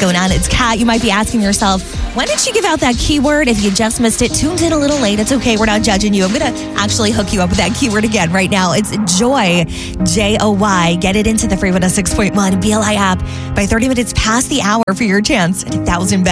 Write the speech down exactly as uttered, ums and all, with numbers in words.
going on? It's Kat. You might be asking yourself, when did she give out that keyword? If you just missed it, tuned in a little late, it's okay. We're not judging you. I'm going to actually hook you up with that keyword again right now. It's Joy, J O Y. Get it into the free one oh six point one B L I app by thirty minutes past the hour for your chance at a thousand